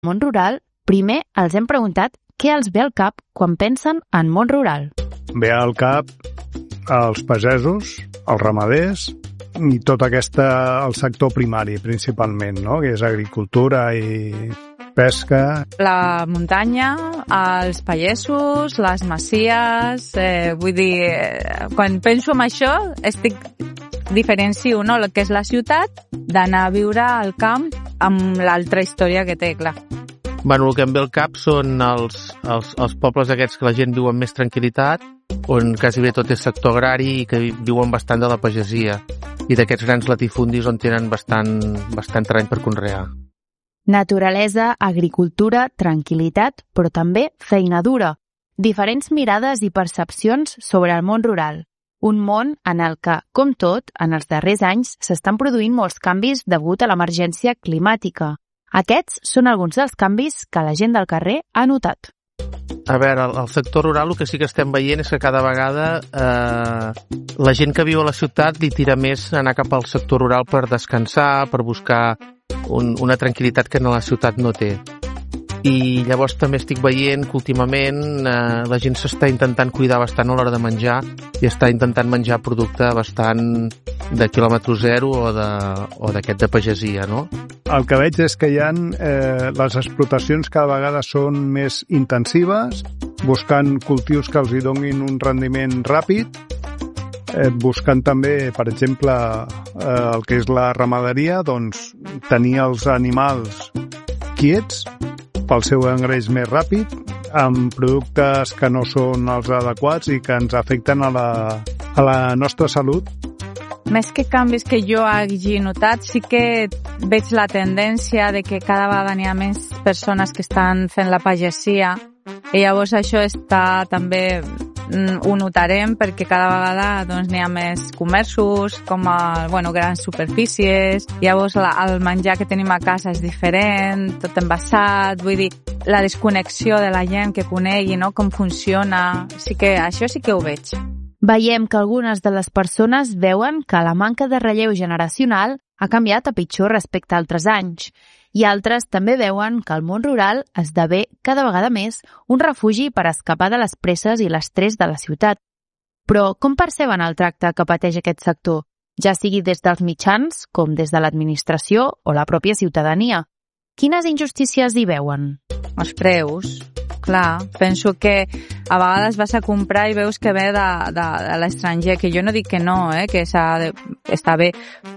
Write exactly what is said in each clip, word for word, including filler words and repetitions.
món rural, primer els hem preguntat què els ve al cap quan pensen en món rural. Ve al cap els pagesos, els ramaders i tot aquesta, el sector primari principalment, no? Que és agricultura i pesca. La muntanya, els pagesos, les masies, eh, vull dir, eh, quan penso en això estic diferencio, no?, el que és la ciutat d'anar a viure al camp amb l'altra història que té, clar. Bueno, el que em ve al cap són els, els, els pobles aquests que la gent viu amb més tranquil·litat, on quasi bé tot és sector agrari i que viuen bastant de la pagesia, i d'aquests grans latifundis on tenen bastant, bastant terreny per conrear. Naturalesa, agricultura, tranquil·litat, però també feina dura. Diferents mirades i percepcions sobre el món rural. Un món en el que, com tot, en els darrers anys s'estan produint molts canvis degut a l'emergència climàtica. Aquests són alguns dels canvis que la gent del carrer ha notat. A veure, al sector rural el que sí que estem veient és que cada vegada eh, la gent que viu a la ciutat li tira més anar cap al sector rural per descansar, per buscar un, una tranquil·litat que a la ciutat no té. I llavors també estic veient que últimament eh, la gent s'està intentant cuidar bastant a l'hora de menjar i està intentant menjar producte bastant de quilòmetre zero o d'aquest de, de pagesia, no? El que veig és que hi ha eh, les explotacions cada vegada són més intensives, buscant cultius que els hi donin un rendiment ràpid, eh, buscant també, per exemple, eh, el que és la ramaderia, doncs tenir els animals quiets pel seu engreix més ràpid, amb productes que no són els adequats i que ens afecten a la, a la nostra salut. Més que canvis que jo hagi notat, sí que veig la tendència de que cada vegada n'hi ha més persones que estan fent la pagesia i llavors això està també ho notarem perquè cada vegada doncs, n'hi ha més comerços com a bueno, grans superfícies, llavors la, el menjar que tenim a casa és diferent, tot envasat, vull dir, la desconnexió de la gent que conegui, no?, com funciona, sí que això sí que ho veig. Veiem que algunes de les persones veuen que la manca de relleu generacional ha canviat a pitjor respecte a altres anys i altres també veuen que el món rural esdevé cada vegada més un refugi per escapar de les presses i l'estrès de la ciutat. Però com perceben el tracte que pateix aquest sector, ja sigui des dels mitjans com des de l'administració o la pròpia ciutadania? Quines injustícies hi veuen? Els preus. Clar, penso que a vegades vas a comprar i veus que ve de, de, de l'estranger, que jo no dic que no, eh, que s'ha de, està bé,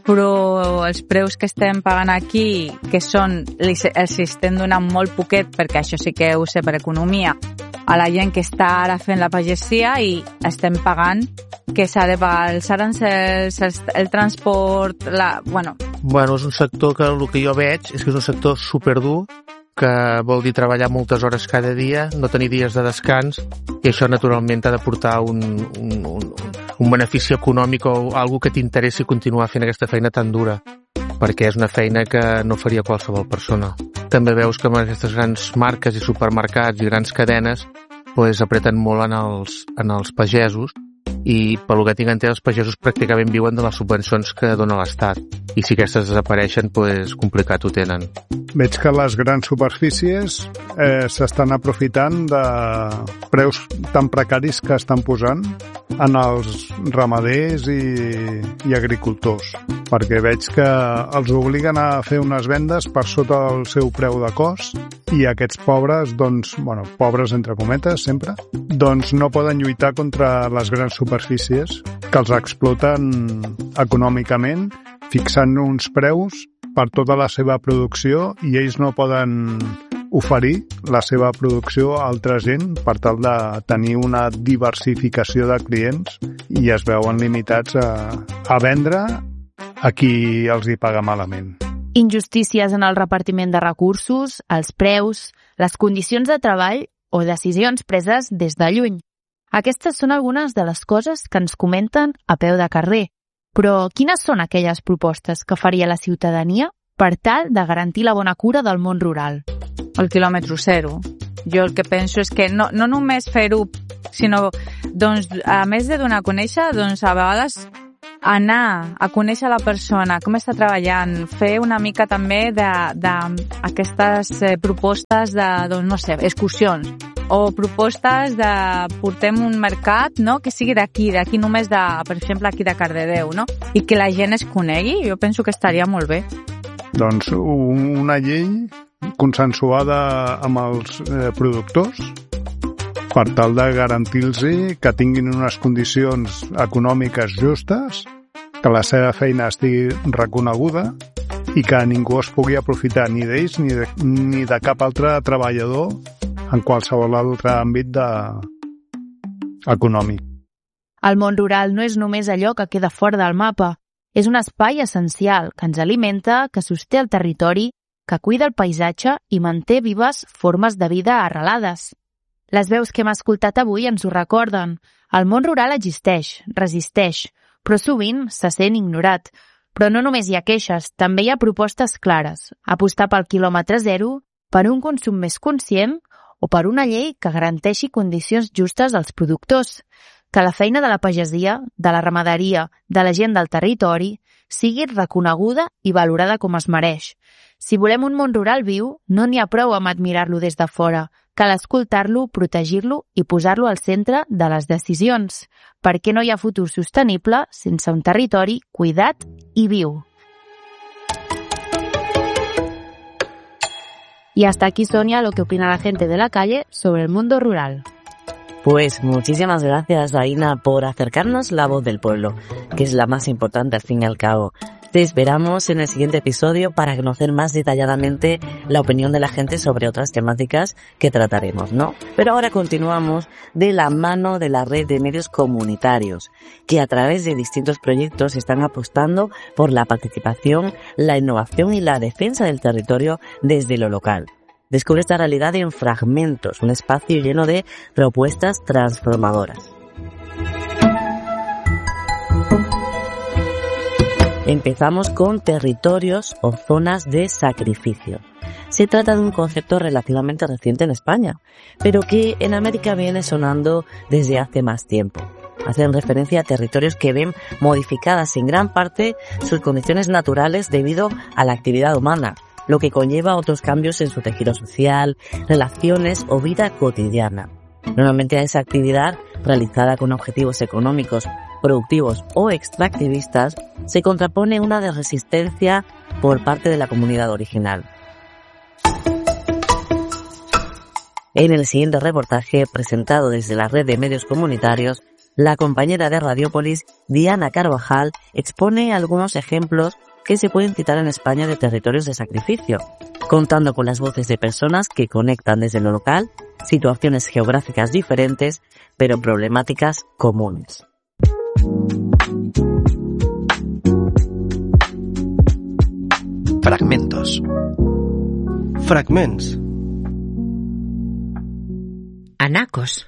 però els preus que estem pagant aquí, que són, els estem donant molt poquet, perquè això sí que ho sé per economia, a la gent que està ara fent la pagesia i estem pagant que s'ha de pagar els arancels, el, el transport, la, bueno... Bueno, és un sector que el que jo veig és que és un sector superdur, que vol dir treballar moltes hores cada dia, no tenir dies de descans, i això naturalment t'ha de portar un, un, un, un benefici econòmic o algo que t'interessi continuar fent aquesta feina tan dura, perquè és una feina que no faria qualsevol persona. També veus que amb aquestes grans marques i supermercats i grans cadenes pues, apreten molt en els, en els pagesos, i pel que tinc entès els pagesos pràcticament viuen de les subvencions que dona l'Estat i si aquestes desapareixen, pues, complicat ho tenen. Veig que les grans superfícies eh, s'estan aprofitant de preus tan precaris que estan posant en els ramaders i, i agricultors, perquè veig que els obliguen a fer unes vendes per sota del seu preu de cost i aquests pobres, doncs, bueno, pobres entre cometes sempre, doncs no poden lluitar contra les grans superfícies que els exploten econòmicament, fixant uns preus per tota la seva producció i ells no poden oferir la seva producció a altra gent per tal de tenir una diversificació de clients i es veuen limitats a, a vendre a qui els hi paga malament. Injustícies en el repartiment de recursos, els preus, les condicions de treball o decisions preses des de lluny. Aquestes són algunes de les coses que ens comenten a peu de carrer. Però quines són aquelles propostes que faria la ciutadania per tal de garantir la bona cura del món rural? El quilòmetre zero. Jo el que penso és que no, no només fer-ho, sinó, doncs, a més de donar a conèixer, doncs, a vegades anar a conèixer la persona, com està treballant, fer una mica també d'aquestes eh, propostes de, doncs, no sé, excursions, o propostes de portem un mercat, no?, que sigui d'aquí, d'aquí només de, per exemple, aquí de Cardedeu, no?, i que la gent es conegui, jo penso que estaria molt bé. Doncs una llei consensuada amb els eh, productors per tal de garantir-los que tinguin unes condicions econòmiques justes, que la seva feina estigui reconeguda i que ningú es pugui aprofitar ni d'ells ni de, ni de cap altre treballador en qualsevol altre àmbit de... econòmic. El món rural no és només allò que queda fora del mapa. És un espai essencial que ens alimenta, que sosté el territori, que cuida el paisatge i manté vives formes de vida arrelades. Les veus que hem escoltat avui ens ho recorden. El món rural existeix, resisteix, però sovint se sent ignorat. Però no només hi ha queixes, també hi ha propostes clares. Apostar pel quilòmetre zero, per un consum més conscient o per una llei que garanteixi condicions justes als productors. Que la feina de la pagesia, de la ramaderia, de la gent del territori, sigui reconeguda i valorada com es mereix. Si volem un món rural viu, no n'hi ha prou amb admirar-lo des de fora. Cal escoltar-lo, protegir-lo i posar-lo al centre de les decisions, perquè no hi ha futur sostenible sense un territori cuidat i viu. Y hasta aquí, Sonia, lo que opina la gente de la calle sobre el mundo rural. Pues muchísimas gracias, Aina, por acercarnos la voz del pueblo, que es la más importante al fin y al cabo. Te esperamos en el siguiente episodio para conocer más detalladamente la opinión de la gente sobre otras temáticas que trataremos, ¿no? Pero ahora continuamos de la mano de la red de medios comunitarios, que a través de distintos proyectos están apostando por la participación, la innovación y la defensa del territorio desde lo local. Descubre esta realidad en Fragmentos, un espacio lleno de propuestas transformadoras. Empezamos con territorios o zonas de sacrificio. Se trata de un concepto relativamente reciente en España, pero que en América viene sonando desde hace más tiempo. Hacen referencia a territorios que ven modificadas en gran parte sus condiciones naturales debido a la actividad humana, lo que conlleva otros cambios en su tejido social, relaciones o vida cotidiana. Normalmente a esa actividad, realizada con objetivos económicos, productivos o extractivistas, se contrapone una de resistencia por parte de la comunidad original. En el siguiente reportaje, presentado desde la red de medios comunitarios, la compañera de Radiópolis, Diana Carvajal, expone algunos ejemplos que se pueden citar en España de territorios de sacrificio, contando con las voces de personas que conectan desde lo local situaciones geográficas diferentes, pero problemáticas comunes. Fragmentos. Fragments. Anacos.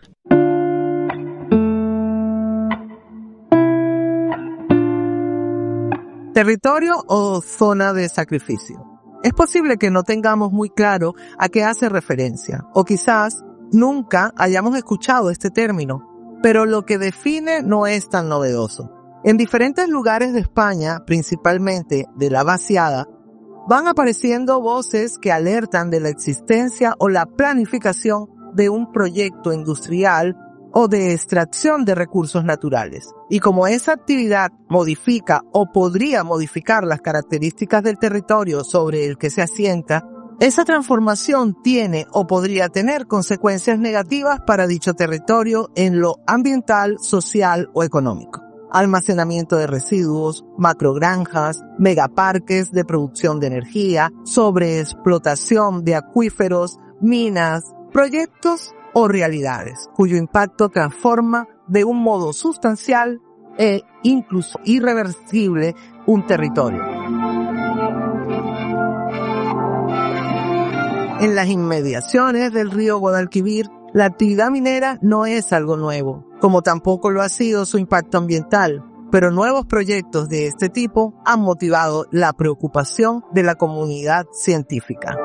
Territorio o zona de sacrificio. Es posible que no tengamos muy claro a qué hace referencia, o quizás nunca hayamos escuchado este término, pero lo que define no es tan novedoso. En diferentes lugares de España, principalmente de la vaciada, van apareciendo voces que alertan de la existencia o la planificación de un proyecto industrial o de extracción de recursos naturales. Y como esa actividad modifica o podría modificar las características del territorio sobre el que se asienta, esa transformación tiene o podría tener consecuencias negativas para dicho territorio en lo ambiental, social o económico. Almacenamiento de residuos, macrogranjas, megaparques de producción de energía, sobreexplotación de acuíferos, minas, proyectos o realidades, cuyo impacto transforma de un modo sustancial e incluso irreversible un territorio. En las inmediaciones del río Guadalquivir, la actividad minera no es algo nuevo, como tampoco lo ha sido su impacto ambiental, pero nuevos proyectos de este tipo han motivado la preocupación de la comunidad científica.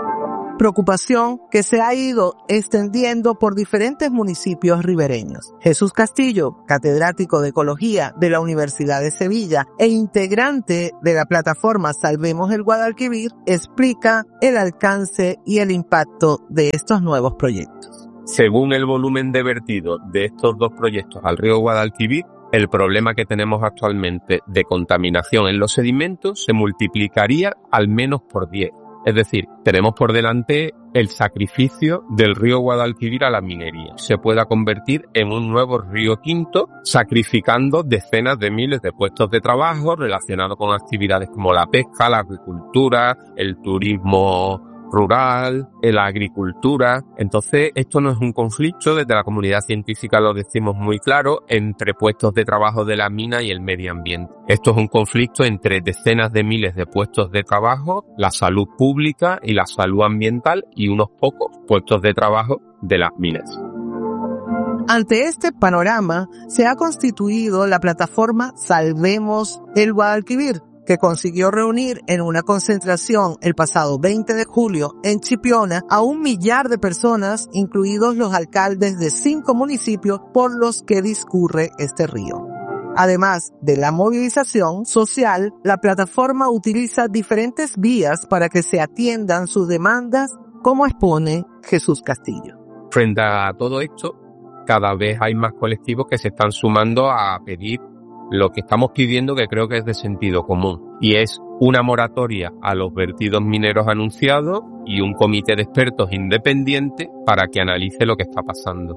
Preocupación que se ha ido extendiendo por diferentes municipios ribereños. Jesús Castillo, catedrático de Ecología de la Universidad de Sevilla e integrante de la plataforma Salvemos el Guadalquivir, explica el alcance y el impacto de estos nuevos proyectos. Según el volumen de vertido de estos dos proyectos al río Guadalquivir, el problema que tenemos actualmente de contaminación en los sedimentos se multiplicaría al menos por diez. Es decir, tenemos por delante el sacrificio del río Guadalquivir a la minería. Se pueda convertir en un nuevo río Tinto, sacrificando decenas de miles de puestos de trabajo relacionados con actividades como la pesca, la agricultura, el turismo rural, la agricultura. Entonces, esto no es un conflicto, desde la comunidad científica lo decimos muy claro, entre puestos de trabajo de la mina y el medio ambiente. Esto es un conflicto entre decenas de miles de puestos de trabajo, la salud pública y la salud ambiental y unos pocos puestos de trabajo de las minas. Ante este panorama, se ha constituido la plataforma Salvemos el Guadalquivir, que consiguió reunir en una concentración el pasado veinte de julio en Chipiona a un millar de personas, incluidos los alcaldes de cinco municipios por los que discurre este río. Además de la movilización social, la plataforma utiliza diferentes vías para que se atiendan sus demandas, como expone Jesús Castillo. Frente a todo esto, cada vez hay más colectivos que se están sumando a pedir lo que estamos pidiendo, que creo que es de sentido común, y es una moratoria a los vertidos mineros anunciados y un comité de expertos independiente para que analice lo que está pasando.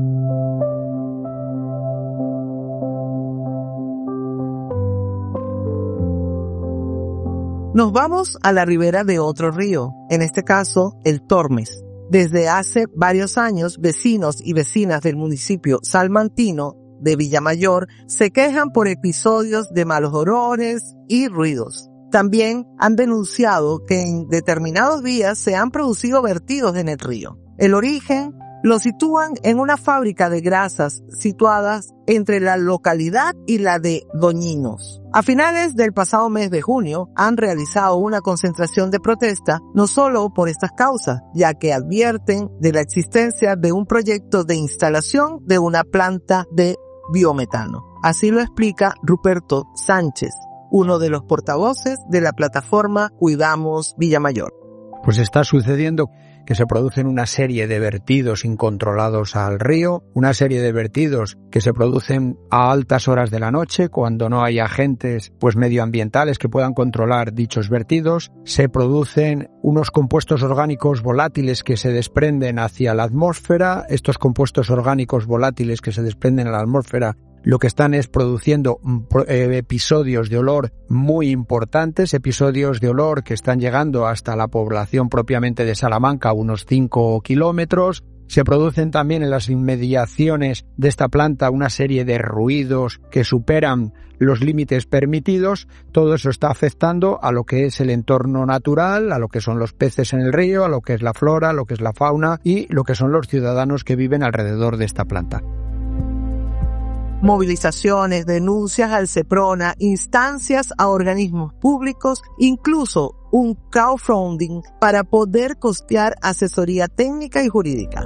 Nos vamos a la ribera de otro río, en este caso el Tormes. Desde hace varios años, vecinos y vecinas del municipio salmantino de Villamayor se quejan por episodios de malos olores y ruidos. También han denunciado que en determinados días se han producido vertidos en el río. El origen lo sitúan en una fábrica de grasas situadas entre la localidad y la de Doñinos. A finales del pasado mes de junio han realizado una concentración de protesta no solo por estas causas, ya que advierten de la existencia de un proyecto de instalación de una planta de biometano. Así lo explica Ruperto Sánchez, uno de los portavoces de la plataforma Cuidamos Villamayor. Pues está sucediendo que se producen una serie de vertidos incontrolados al río, una serie de vertidos que se producen a altas horas de la noche, cuando no hay agentes pues medioambientales que puedan controlar dichos vertidos. Se producen unos compuestos orgánicos volátiles que se desprenden hacia la atmósfera. Estos compuestos orgánicos volátiles que se desprenden a la atmósfera lo que están es produciendo eh, episodios de olor muy importantes, episodios de olor que están llegando hasta la población propiamente de Salamanca, unos cinco kilómetros. Se producen también en las inmediaciones de esta planta una serie de ruidos que superan los límites permitidos. Todo eso está afectando a lo que es el entorno natural, a lo que son los peces en el río, a lo que es la flora, a lo que es la fauna y lo que son los ciudadanos que viven alrededor de esta planta. Movilizaciones, denuncias al CEPRONA, instancias a organismos públicos, incluso un crowdfunding para poder costear asesoría técnica y jurídica.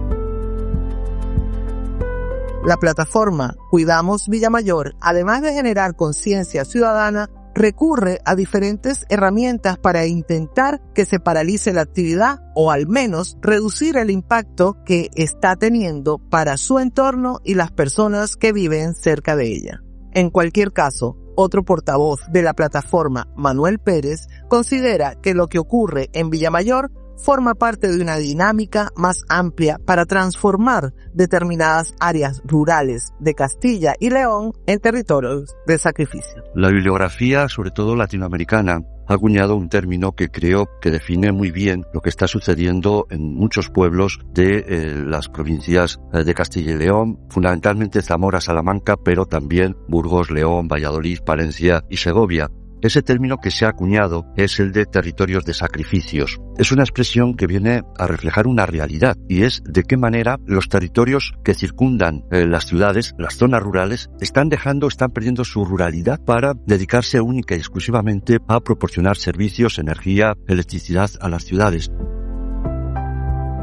La plataforma Cuidamos Villamayor, además de generar conciencia ciudadana, recurre a diferentes herramientas para intentar que se paralice la actividad o al menos reducir el impacto que está teniendo para su entorno y las personas que viven cerca de ella. En cualquier caso, otro portavoz de la plataforma, Manuel Pérez, considera que lo que ocurre en Villamayor forma parte de una dinámica más amplia para transformar determinadas áreas rurales de Castilla y León en territorios de sacrificio. La bibliografía, sobre todo latinoamericana, ha acuñado un término que creo que define muy bien lo que está sucediendo en muchos pueblos de eh, las provincias eh, de Castilla y León, fundamentalmente Zamora, Salamanca, pero también Burgos, León, Valladolid, Palencia y Segovia. Ese término que se ha acuñado es el de territorios de sacrificios. Es una expresión que viene a reflejar una realidad y es de qué manera los territorios que circundan eh, las ciudades, las zonas rurales, están dejando, están perdiendo su ruralidad para dedicarse única y exclusivamente a proporcionar servicios, energía, electricidad a las ciudades.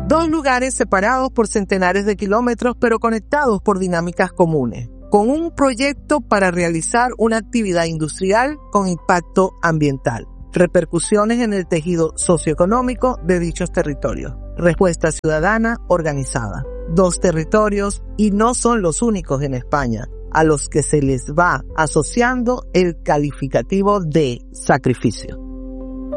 Dos lugares separados por centenares de kilómetros, pero conectados por dinámicas comunes, con un proyecto para realizar una actividad industrial con impacto ambiental. Repercusiones en el tejido socioeconómico de dichos territorios. Respuesta ciudadana organizada. Dos territorios, y no son los únicos en España, a los que se les va asociando el calificativo de sacrificio.